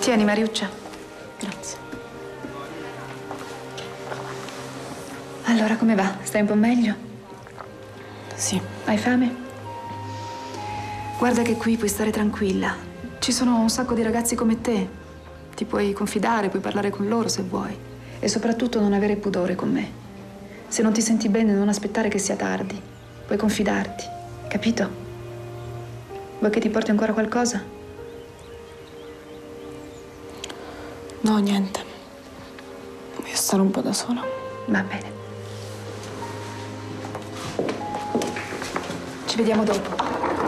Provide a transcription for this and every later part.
Tieni, Mariuccia. Grazie. Allora, come va? Stai un po' meglio? Sì. Hai fame? Guarda che qui puoi stare tranquilla. Ci sono un sacco di ragazzi come te. Ti puoi confidare, puoi parlare con loro se vuoi. E soprattutto non avere pudore con me. Se non ti senti bene, non aspettare che sia tardi. Puoi confidarti, capito? Vuoi che ti porti ancora qualcosa? No, niente. Voglio stare un po' da sola. Va bene. Ci vediamo dopo.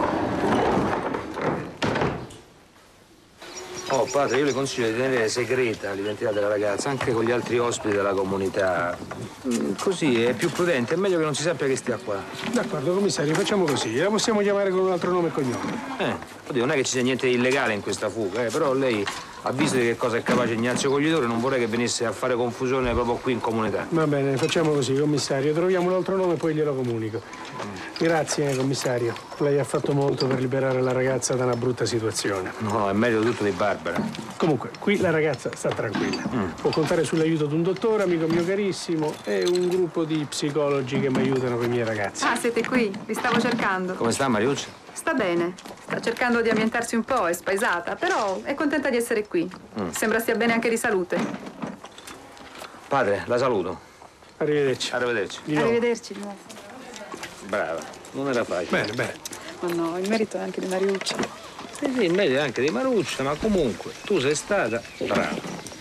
Oh, padre, io le consiglio di tenere segreta l'identità della ragazza, anche con gli altri ospiti della comunità. Così è più prudente, è meglio che non si sappia che stia qua. D'accordo, commissario, facciamo così. La possiamo chiamare con un altro nome e cognome. Oddio, non è che ci sia niente di illegale in questa fuga, però lei ha visto di che cosa è capace Ignazio Coglitore, non vorrei che venisse a fare confusione proprio qui in comunità. Va bene, facciamo così, commissario. Troviamo un altro nome e poi glielo comunico. Grazie, commissario. Lei ha fatto molto per liberare la ragazza da una brutta situazione. No, è meglio tutto di Barbara. Comunque, qui la ragazza sta tranquilla. Può contare sull'aiuto di un dottore, amico mio carissimo, e un gruppo di psicologi che mi aiutano con i miei ragazzi. Ah, siete qui? Vi stavo cercando. Come sta, Mariuccia? Sta bene. Sta cercando di ambientarsi un po', è spaesata, però è contenta di essere qui. Sembra stia bene anche di salute. Padre, la saluto. Arrivederci. Arrivederci. Di nuovo. Arrivederci di nuovo. Brava, non era facile. Bene, bene. Ma no, il merito è anche di Mariuccia. Sì, in meglio anche di Maruccia, ma comunque tu sei stata brava.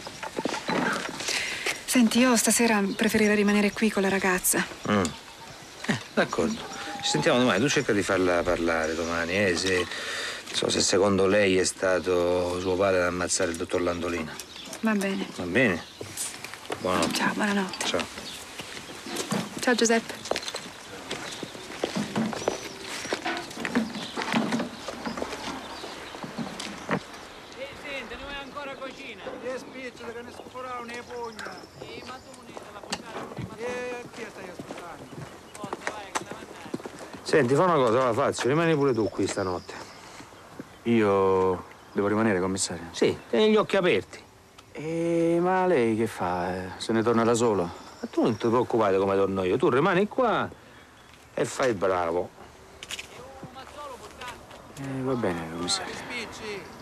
Senti, io stasera preferirei rimanere qui con la ragazza. D'accordo. Ci sentiamo domani, tu cerca di farla parlare domani, se secondo lei è stato suo padre ad ammazzare il dottor Landolina. Va bene. Va bene? Buonanotte. Ciao, buonanotte. Ciao. Ciao, Giuseppe. Senti, noi ancora cucina. E spicciolo che ne scoravo ne pugna. Ma tu non la cucinare prima. Chi stai ascoltando? Forza, vai, che devo andare. Senti, fa una cosa, va, Fazio, rimani pure tu qui stanotte. Io devo rimanere, commissario? Sì, tieni gli occhi aperti. Ma lei che fa? Se ne torna da solo? Ma tu non ti preoccupare come torno io, tu rimani qua e fai il bravo. Va bene, commissario. Spicci.